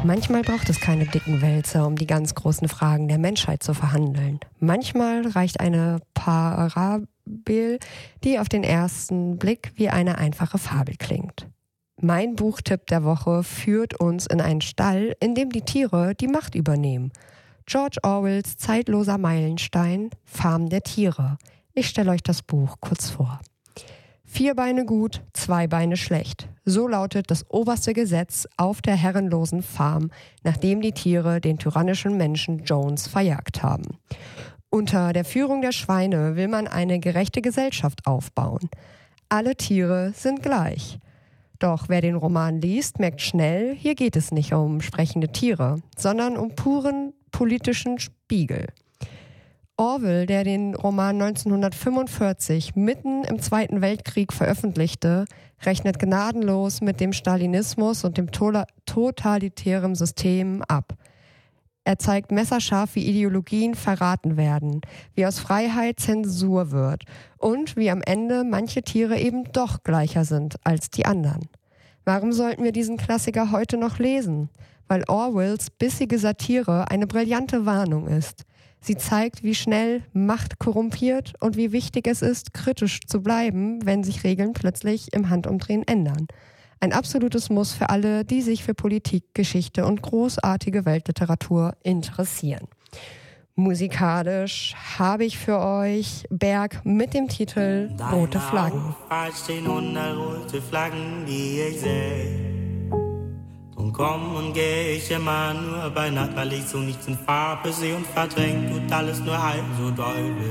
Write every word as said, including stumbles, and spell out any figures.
Manchmal braucht es keine dicken Wälzer, um die ganz großen Fragen der Menschheit zu verhandeln. Manchmal reicht eine Parabel, die auf den ersten Blick wie eine einfache Fabel klingt. Mein Buchtipp der Woche führt uns in einen Stall, in dem die Tiere die Macht übernehmen. George Orwells zeitloser Meilenstein, Farm der Tiere. Ich stelle euch das Buch kurz vor. Vier Beine gut, zwei Beine schlecht. So lautet das oberste Gesetz auf der herrenlosen Farm, nachdem die Tiere den tyrannischen Menschen Jones verjagt haben. Unter der Führung der Schweine will man eine gerechte Gesellschaft aufbauen. Alle Tiere sind gleich. Doch wer den Roman liest, merkt schnell, hier geht es nicht um sprechende Tiere, sondern um puren politischen Spiegel. Orwell, der den Roman neunzehnhundertfünfundvierzig mitten im Zweiten Weltkrieg veröffentlichte, rechnet gnadenlos mit dem Stalinismus und dem to- totalitären System ab. Er zeigt messerscharf, wie Ideologien verraten werden, wie aus Freiheit Zensur wird und wie am Ende manche Tiere eben doch gleicher sind als die anderen. Warum sollten wir diesen Klassiker heute noch lesen? Weil Orwells bissige Satire eine brillante Warnung ist. Sie zeigt, wie schnell Macht korrumpiert und wie wichtig es ist, kritisch zu bleiben, wenn sich Regeln plötzlich im Handumdrehen ändern. Ein absolutes Muss für alle, die sich für Politik, Geschichte und großartige Weltliteratur interessieren. Musikalisch habe ich für euch Berg mit dem Titel Rote Flaggen. Da stehen hundert rote Flaggen, die ich sehe. Und komm und geh ich immer nur bei Nacht, weil ich so nichts in Farbe sehe und verdrängt tut alles nur halb so doll.